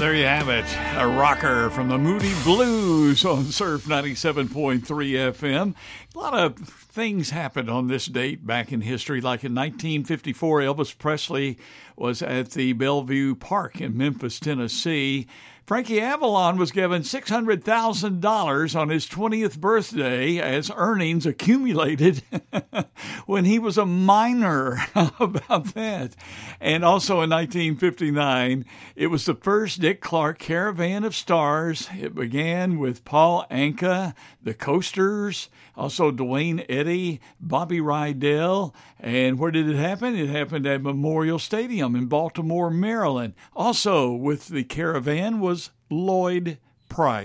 There you have it. A rocker from the Moody Blues on Surf 97.3 FM. A lot of things happened on this date back in history. Like in 1954, Elvis Presley was at the Bellevue Park in Memphis, Tennessee. Frankie Avalon was given $600,000 on his 20th birthday as earnings accumulated when he was a minor. How about that? And also in 1959, it was the first Dick Clark Caravan of Stars. It began with Paul Anka, the Coasters, also Dwayne Eddy, Bobby Rydell. And where did it happen? It happened at Memorial Stadium in Baltimore, Maryland. Also with the Caravan was Lloyd Price.